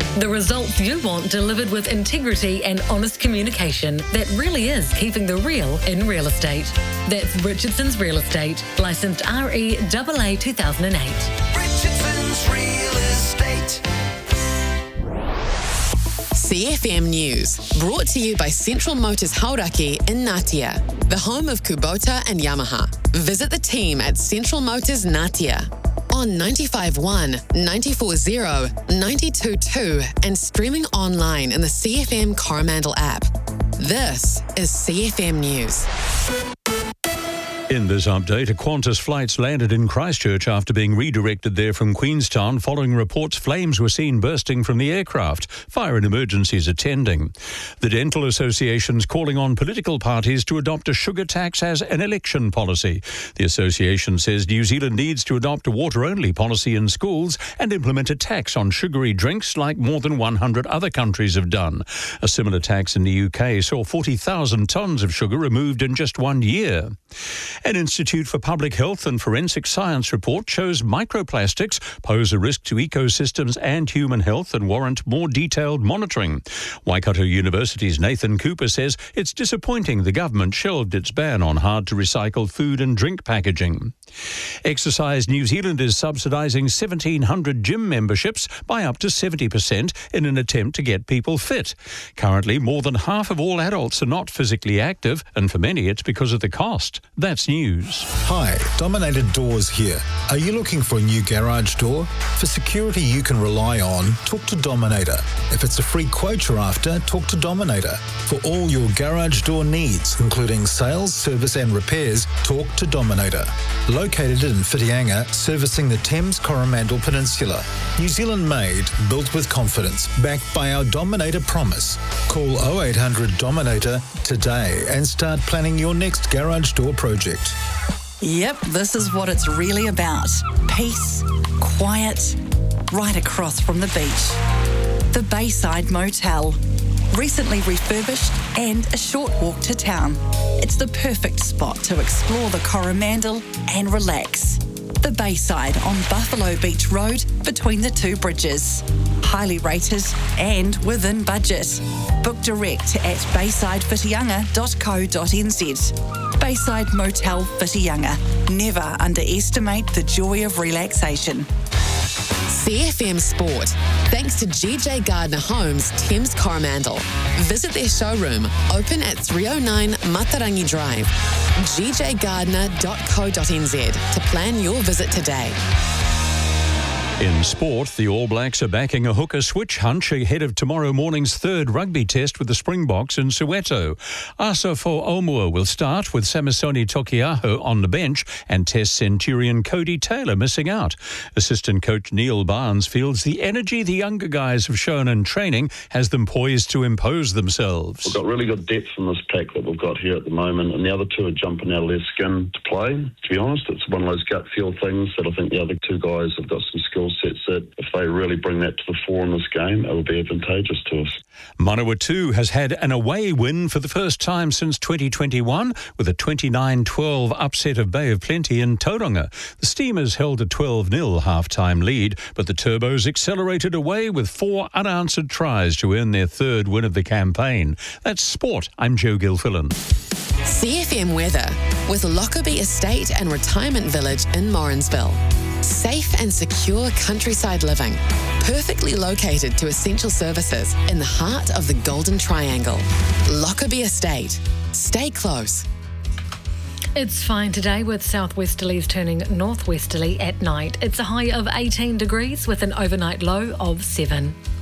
The results you want delivered with integrity and honest communication that really is keeping the real in real estate. That's Richardson's Real Estate, licensed REAA 2008. Richardson's Real Estate. CFM News, brought to you by Central Motors Hauraki in Ngatea, the home of Kubota and Yamaha. Visit the team at Central Motors Ngatea on 95.1, 94.0, 92.2 and streaming online in the CFM Coromandel app. This is CFM News. In this update, a Qantas flight landed in Christchurch after being redirected there from Queenstown following reports flames were seen bursting from the aircraft. Fire and emergencies attending. The Dental Association's calling on political parties to adopt a sugar tax as an election policy. The association says New Zealand needs to adopt a water-only policy in schools and implement a tax on sugary drinks like more than 100 other countries have done. A similar tax in the UK saw 40,000 tonnes of sugar removed in just 1 year. An Institute for Public Health and Forensic Science report shows microplastics pose a risk to ecosystems and human health and warrant more detailed monitoring. Waikato University's Nathan Cooper says it's disappointing the government shelved its ban on hard-to-recycle food and drink packaging. Exercise New Zealand is subsidising 1,700 gym memberships by up to 70% in an attempt to get people fit. Currently, more than half of all adults are not physically active, and for many it's because of the cost. That's news. Hi, Dominator Doors here. Are you looking for a new garage door? For security you can rely on, talk to Dominator. If it's a free quote you're after, talk to Dominator. For all your garage door needs, including sales, service and repairs, talk to Dominator. Located in Whitianga, servicing the Thames Coromandel Peninsula. New Zealand made, built with confidence, backed by our Dominator promise. Call 0800 Dominator today and start planning your next garage door project. Yep, this is what it's really about. Peace, quiet, right across from the beach. The Bayside Motel. Recently refurbished and a short walk to town. It's the perfect spot to explore the Coromandel and relax. The Bayside on Buffalo Beach Road between the two bridges. Highly rated and within budget. Book direct at baysidewhitianga.co.nz. Bayside Motel Whitianga. Never underestimate the joy of relaxation. CFM Sport, thanks to GJ Gardner Homes, Thames Coromandel. Visit their showroom, open at 309 Matarangi Drive. gjgardner.co.nz to plan your visit today. In sport, the All Blacks are backing a hooker switch hunch ahead of tomorrow morning's third rugby test with the Springboks in Soweto. Asafo Omua will start with Samisoni Tokiaho on the bench and Test Centurion Cody Taylor missing out. Assistant coach Neil Barnes feels the energy the younger guys have shown in training has them poised to impose themselves. We've got really good depth in this pack that we've got here at the moment, and the other two are jumping out of their skin to play. To be honest, it's one of those gut feel things that I think the other two guys have got some skill sets that if they really bring that to the fore in this game, it will be advantageous to us. Manawatu has had an away win for the first time since 2021 with a 29-12 upset of Bay of Plenty in Tauranga. The Steamers held a 12-0 half-time lead, but the Turbos accelerated away with 4 unanswered tries to earn their third win of the campaign. That's sport. I'm Joe Gilfillan. CFM weather with Lockerbie Estate and Retirement Village in Morrinsville. Safe and secure countryside living, perfectly located to essential services in the heart of the Golden Triangle. Lockerbie Estate. Stay close. It's fine today with southwesterlies turning northwesterly at night. It's a high of 18 degrees with an overnight low of 7.